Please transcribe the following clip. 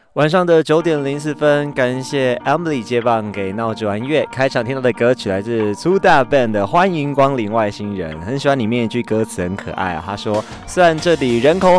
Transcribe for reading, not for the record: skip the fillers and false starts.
晚上的9:04，感谢 Emily 接棒给闹着玩乐。开场听到的歌曲来自粗大 band 的《欢迎光临外星人》，很喜欢里面一句歌词，很可爱啊。他说：“虽然这里人口